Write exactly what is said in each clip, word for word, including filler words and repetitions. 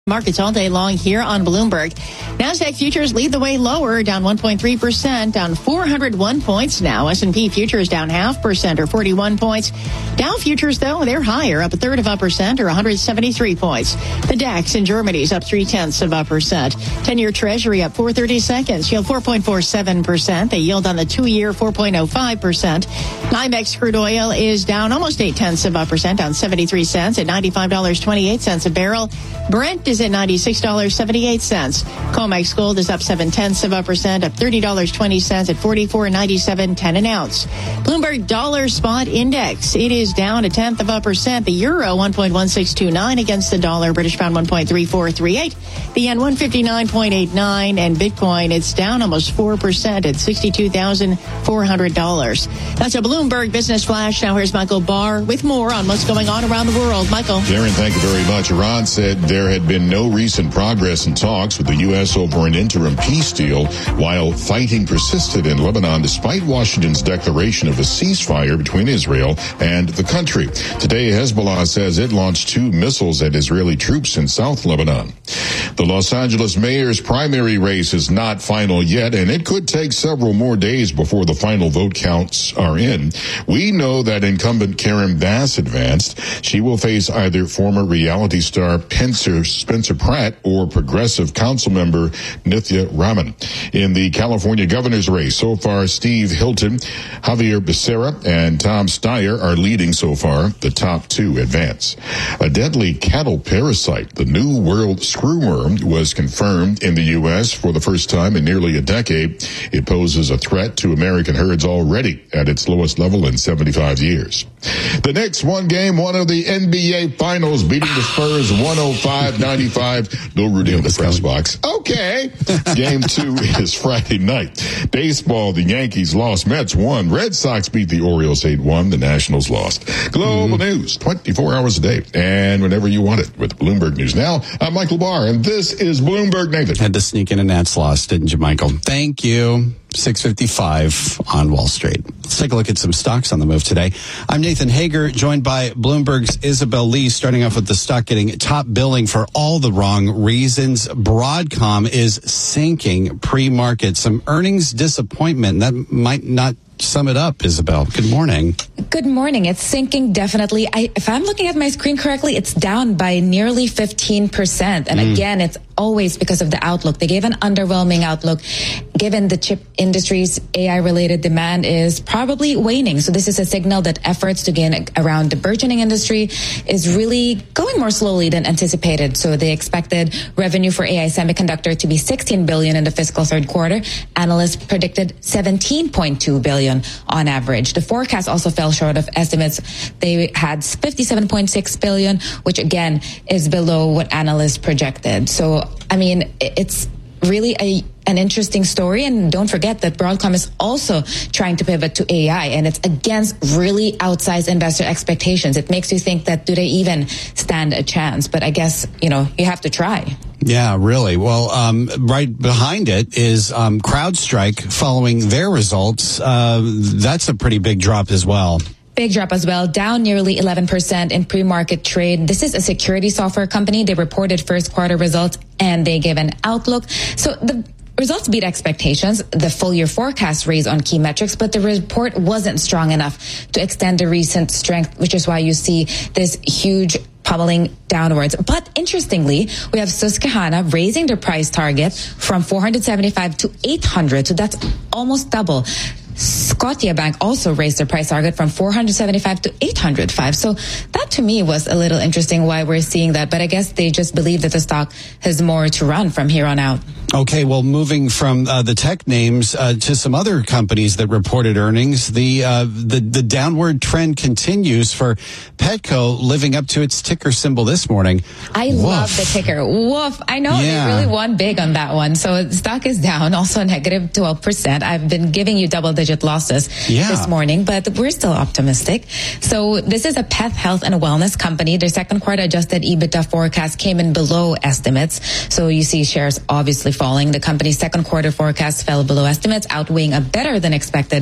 Markets all day long here on Bloomberg. NASDAQ futures lead the way lower, down one point three percent, down four hundred one points now. S and P futures down half percent or forty-one points. Dow futures, though, they're higher, up a third of a percent or one hundred seventy-three points. The DAX in Germany's up three-tenths of a percent. ten-year Treasury up four thirty-seconds, yield four point four seven percent. The yield on the two-year four point oh five percent. NYMEX crude oil is down almost eight-tenths of a percent, down seventy-three cents at ninety-five dollars and twenty-eight cents a barrel. Brent is at ninety-six dollars and seventy-eight cents. COMEX gold is up seven-tenths of a percent, up thirty dollars and twenty cents at forty-four ninety-seven ten an ounce. Bloomberg Dollar Spot Index, it is down a tenth of a percent. The euro one point one six two nine against the dollar. British pound one point three four three eight. The yen one fifty-nine point eight nine, and Bitcoin, it's down almost four percent at sixty-two thousand four hundred dollars. That's a Bloomberg Business Flash. Now here's Michael Barr with more on what's going on around the world. Michael. Darren, thank you very much. Iran said there had been no recent progress in talks with the U S over an interim peace deal, while fighting persisted in Lebanon despite Washington's declaration of a ceasefire between Israel and the country. Today, Hezbollah says it launched two missiles at Israeli troops in South Lebanon. The Los Angeles mayor's primary race is not final yet, and it could take several more days before the final vote counts are in. We know that incumbent Karen Bass advanced. She will face either former reality star Spencer, Spencer Pratt or progressive council member Nithya Raman. In the California governor's race, so far, Steve Hilton, Javier Becerra, and Tom Steyer are leading so far. The top two advance. A deadly cattle parasite, the New World screwworm, was confirmed in the U S for the first time in nearly a decade. It poses a threat to American herds already at its lowest level in seventy-five years. The Knicks won game one of the N B A Finals, beating the Spurs one oh five ninety-five. No Rudy in the press box. Okay. Game two is Friday night. Baseball, the Yankees lost. Mets won. Red Sox beat the Orioles eight one. The Nationals lost. Global mm. News, twenty-four hours a day. And whenever you want it with Bloomberg News. Now, I'm Michael Barr, and this is Bloomberg Nathan. Had to sneak in a Nats loss, didn't you, Michael? Thank you. six fifty-five on Wall Street. Let's take a look at some stocks on the move today. I'm Nathan Hager, joined by Bloomberg's Isabel Lee, starting off with the stock getting top billing for all the wrong reasons. Broadcom is sinking pre-market. Some earnings disappointment. That might not sum it up, Isabel. Good morning. Good morning. It's sinking, definitely. I, if I'm looking at my screen correctly, it's down by nearly fifteen percent. And mm. again, it's always because of the outlook. They gave an underwhelming outlook. Given the chip industry's A I-related demand is probably waning. So this is a signal that efforts to gain around the burgeoning industry is really going more slowly than anticipated. So they expected revenue for A I semiconductor to be sixteen billion dollars in the fiscal third quarter. Analysts predicted seventeen point two billion dollars on average. The forecast also fell short of estimates. They had fifty-seven point six billion dollars, which again is below what analysts projected. So, I mean, it's really a an interesting story. And don't forget that Broadcom is also trying to pivot to A I, and it's against really outsized investor expectations. It makes you think that do they even stand a chance? But I guess, you know, you have to try. Yeah, really. Well, um, right behind it is um, CrowdStrike following their results. Uh, that's a pretty big drop as well. Big drop as well, down nearly eleven percent in pre-market trade. This is a security software company. They reported first quarter results and they gave an outlook. So the results beat expectations. The full year forecast raised on key metrics, but the report wasn't strong enough to extend the recent strength, which is why you see this huge pummeling downwards. But interestingly, we have Susquehanna raising their price target from four hundred seventy-five to eight hundred. So that's almost double. Scotiabank also raised their price target from four hundred seventy-five to eight hundred five. So that to me was a little interesting why we're seeing that. But I guess they just believe that the stock has more to run from here on out. Okay, well, moving from uh, the tech names uh, to some other companies that reported earnings, the, uh, the the downward trend continues for Petco, living up to its ticker symbol this morning. I Woof. love the ticker. Woof. I know yeah. they really won big on that one. So the stock is down, also negative twelve percent. I've been giving you double-digit losses yeah. this morning, but we're still optimistic. So this is a pet health and wellness company. Their second quarter adjusted EBITDA forecast came in below estimates. So you see shares obviously falling. The company's second quarter forecast fell below estimates, outweighing a better than expected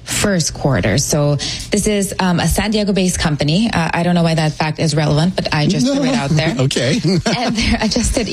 first quarter. So this is um, a San Diego-based company. Uh, I don't know why that fact is relevant, but I just no. threw it out there. Okay. And their adjusted